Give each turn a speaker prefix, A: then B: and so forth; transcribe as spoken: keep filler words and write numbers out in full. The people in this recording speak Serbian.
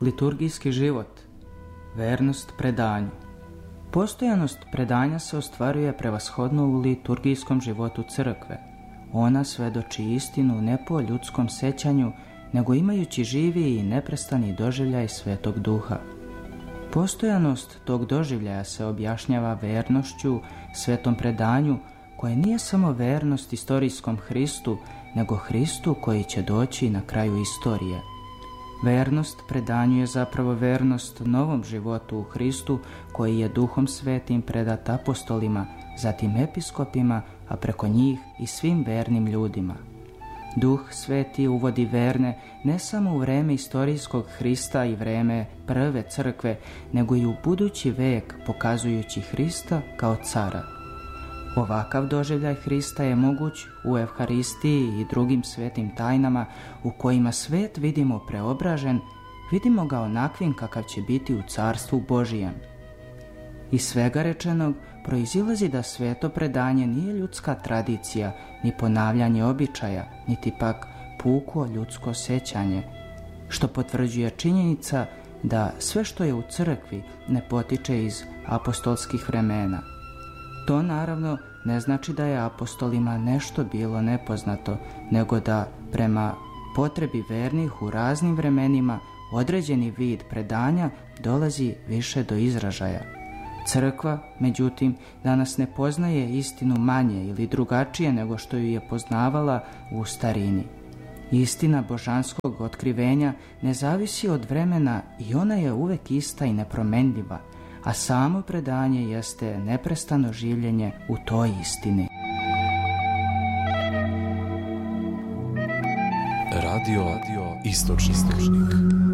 A: Liturgijski život. Vernost predanju. Postojanost predanja se ostvaruje prevashodno u liturgijskom životu crkve. Ona svedoči istinu ne po ljudskom sećanju, nego imajući živi i neprestani doživljaj Svetog Duha. Postojanost tog doživljaja se objašnjava vernošću svetom predanju, koje nije samo vernost istorijskom Hristu, nego Hristu koji će doći na kraju istorije. Vernost predanju je zapravo vernost novom životu u Hristu, koji je Duhom Svetim predat apostolima, zatim episkopima, a preko njih i svim vernim ljudima. Duh Sveti uvodi verne ne samo u vreme istorijskog Hrista i vreme prve crkve, nego i u budući vek, pokazujući Hrista kao cara. Ovakav doživljaj Hrista je moguć u Evharistiji i drugim svetim tajnama u kojima svet vidimo preobražen, vidimo ga onakvim kakav će biti u Carstvu Božijem. Iz svega rečenog proizilazi da sveto predanje nije ljudska tradicija, ni ponavljanje običaja, niti pak puko ljudsko sećanje, što potvrđuje činjenica da sve što je u crkvi ne potiče iz apostolskih vremena. To naravno ne znači da je apostolima nešto bilo nepoznato, nego da prema potrebi vernih u raznim vremenima određeni vid predanja dolazi više do izražaja. Crkva, međutim, danas ne poznaje istinu manje ili drugačije nego što ju je poznavala u starini. Istina božanskog otkrivenja ne zavisi od vremena i ona je uvek ista i nepromenljiva, a samo predanje jeste neprestano življenje u toj istini.
B: Radio, radio Istočnik.